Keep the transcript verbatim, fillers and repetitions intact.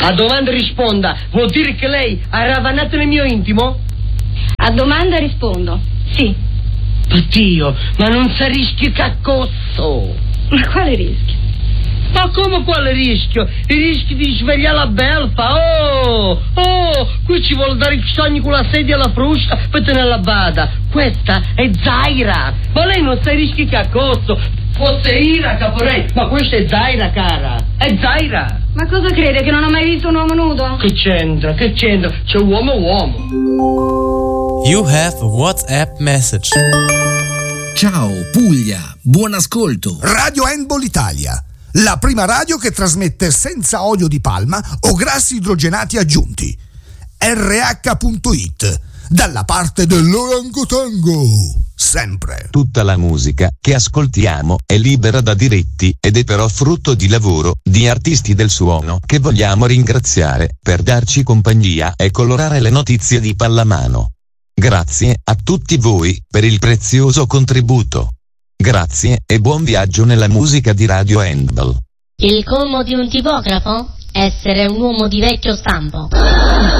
A domanda risponda, vuol dire che lei ha ravanato nel mio intimo? A domanda rispondo, sì. Oddio, ma non sa rischio caccosso. Ma quale rischio? Ma come quale rischio? Il rischio di svegliare la belfa. Oh, oh, qui ci vuole dare i sogni con la sedia alla fruscia per tenerla bada. Questa è Zaira. Ma lei non sa rischi caccosso. Fosse Ira, Caporei, ma questa è Zaira, cara. È Zaira. Ma cosa crede, che non ho mai visto un uomo nudo? Che c'entra, che c'entra? C'è uomo uomo. You have a WhatsApp message. Ciao Puglia, buon ascolto. Radio Handball Italia, la prima radio che trasmette senza olio di palma o grassi idrogenati aggiunti. erre acca punto it, dalla parte dell'orangotango, sempre. Tutta la musica che ascoltiamo è libera da diritti ed è però frutto di lavoro di artisti del suono che vogliamo ringraziare per darci compagnia e colorare le notizie di pallamano. Grazie a tutti voi per il prezioso contributo. Grazie e buon viaggio nella musica di Radio Handball. Il colmo di un tipografo? Essere un uomo di vecchio stampo.